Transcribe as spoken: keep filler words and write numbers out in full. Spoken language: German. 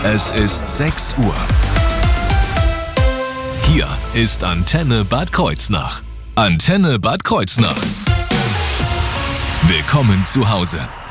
Es ist sechs Uhr. Hier ist Antenne Bad Kreuznach. Antenne Bad Kreuznach. Willkommen zu Hause.